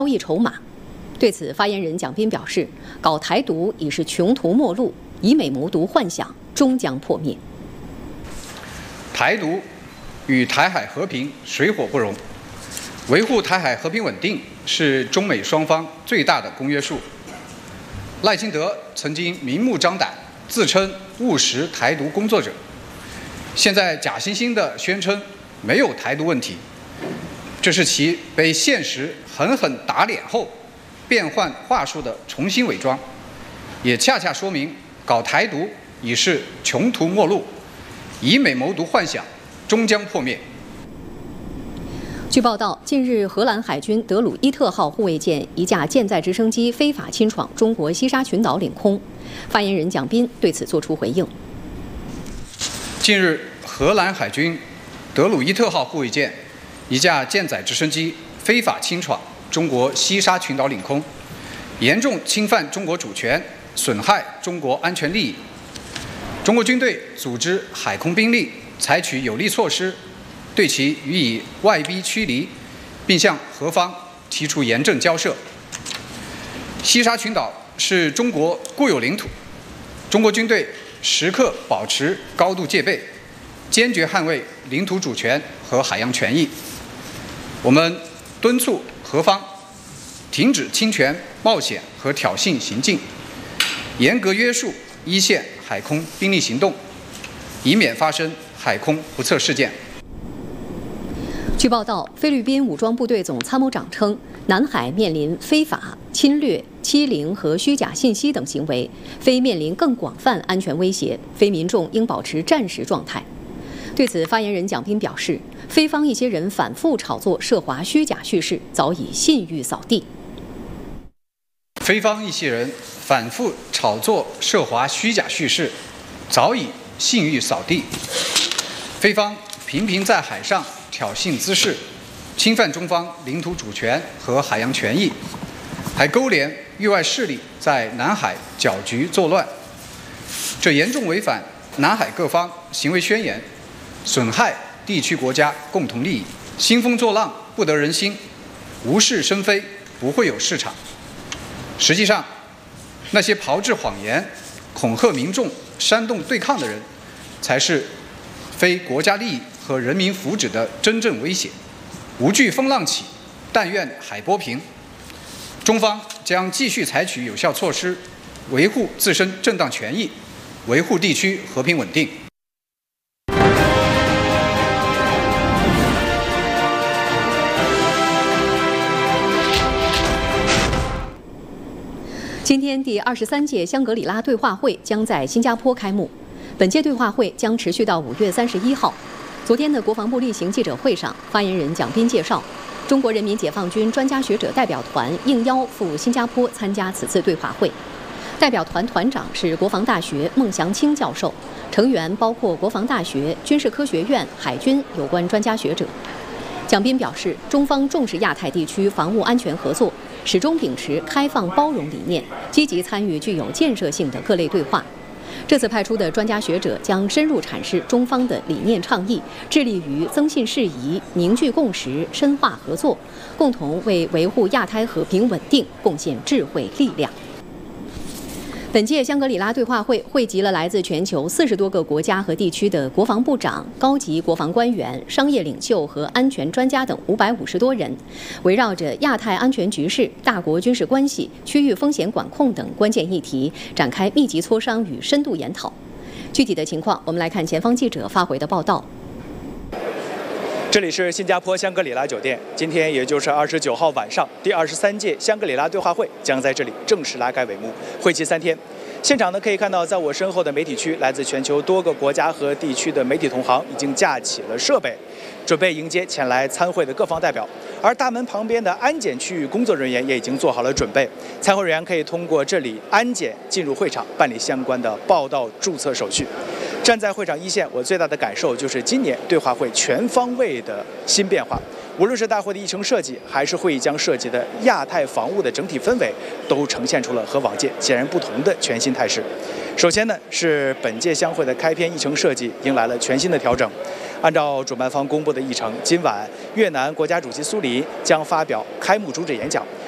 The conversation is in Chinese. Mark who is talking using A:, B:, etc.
A: 易筹码。对此，发言人蒋斌表示，搞台独已是穷途末路，以美谋独幻想终将破灭。
B: 台独与台海和平水火不容，维护台海和平稳定是中美双方最大的公约数。赖清德曾经明目张胆自称务实台独工作者，现在假惺惺地宣称没有台独问题，这是其被现实狠狠打脸后变换话术的重新伪装，也恰恰说明搞台独已是穷途末路，以美谋独幻想终将破灭。
A: 据报道，近日荷兰海军德鲁伊特号护卫舰一架舰载直升机非法侵闯中国西沙群岛领空。发言人蒋斌对此作出回应。
B: 近日，荷兰海军德鲁伊特号护卫舰一架舰载直升机非法侵闯中国西沙群岛领空，严重侵犯中国主权，损害中国安全利益。中国军队组织海空兵力采取有力措施，对其予以外逼驱离，并向荷方提出严正交涉。西沙群岛是中国固有领土，中国军队时刻保持高度戒备，坚决捍卫领土主权和海洋权益。我们敦促荷方停止侵权、冒险和挑衅行径，严格约束一线海空兵力行动，以免发生海空不测事件。
A: 据报道，菲律宾武装部队总参谋长称，南海面临非法侵略、欺凌和虚假信息等行为，非面临更广泛安全威胁，非民众应保持战时状态。对此，发言人蒋斌表示，菲方一些人反复炒作涉华虚假叙事，早已信誉扫地。
B: 菲方一些人反复炒作涉华虚假叙事，早已信誉扫地。菲方频频在海上挑衅滋事，侵犯中方领土主权和海洋权益，还勾连域外势力在南海搅局作乱，这严重违反南海各方行为宣言，损害地区国家共同利益。兴风作浪不得人心，无事生非不会有市场。实际上，那些炮制谎言、恐吓民众、煽动对抗的人，才是非国家利益和人民福祉的真正威胁。无惧风浪起，但愿海波平。中方将继续采取有效措施，维护自身正当权益，维护地区和平稳定。
A: 今天第23届香格里拉对话会将在新加坡开幕，本届对话会将持续到5月31号。昨天的国防部例行记者会上，发言人蒋斌介绍，中国人民解放军专家学者代表团应邀赴新加坡参加此次对话会。代表团团长是国防大学孟祥青教授，成员包括国防大学、军事科学院、海军有关专家学者。蒋斌表示，中方重视亚太地区防务安全合作，始终秉持开放包容理念，积极参与具有建设性的各类对话。这次派出的专家学者将深入阐释中方的理念倡议，致力于增信事宜、凝聚共识、深化合作，共同为维护亚太和平稳定贡献智慧力量。本届香格里拉对话会汇集了来自全球40多个国家和地区的国防部长、高级国防官员、商业领袖和安全专家等550多人，围绕着亚太安全局势、大国军事关系、区域风险管控等关键议题展开密集磋商与深度研讨。具体的情况，我们来看前方记者发回的报道。
C: 这里是新加坡香格里拉酒店，今天也就是29号晚上，第23届香格里拉对话会将在这里正式拉开帷幕，会期3天。现场呢，可以看到在我身后的媒体区，来自全球多个国家和地区的媒体同行已经架起了设备，准备迎接前来参会的各方代表。而大门旁边的安检区域工作人员也已经做好了准备，参会人员可以通过这里安检进入会场，办理相关的报到注册手续。站在会场一线，我最大的感受就是今年对话会全方位的新变化。无论是大会的议程设计，还是会议将涉及的亚太防务的整体氛围，都呈现出了和往届截然不同的全新态势。首先呢，是本届香会的开篇议程设计迎来了全新的调整。按照主办方公布的议程，今晚越南国家主席苏里将发表开幕主旨演讲，